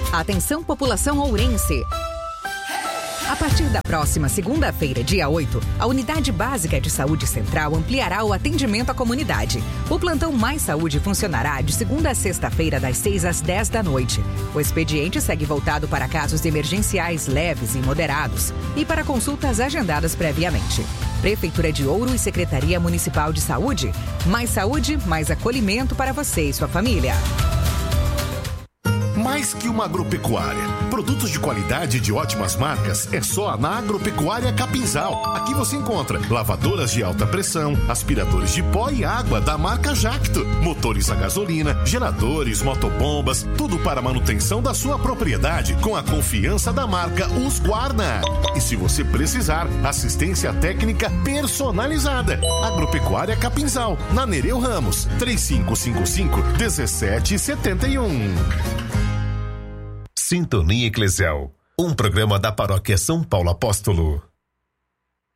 Atenção, população ourense. A partir da próxima segunda-feira, dia 8, a Unidade Básica de Saúde Central ampliará o atendimento à comunidade. O plantão Mais Saúde funcionará de segunda a sexta-feira, das 6 às 10 da noite. O expediente segue voltado para casos emergenciais leves e moderados e para consultas agendadas previamente. Prefeitura de Ouro e Secretaria Municipal de Saúde. Mais saúde, mais acolhimento para você e sua família. Mais que uma agropecuária. Produtos de qualidade e de ótimas marcas é só na Agropecuária Capinzal. Aqui você encontra lavadoras de alta pressão, aspiradores de pó e água da marca Jacto, motores a gasolina, geradores, motobombas, tudo para a manutenção da sua propriedade com a confiança da marca Husqvarna. E se você precisar, assistência técnica personalizada. Agropecuária Capinzal, na Nereu Ramos, 3555-1771. Sintonia Eclesial, um programa da Paróquia São Paulo Apóstolo.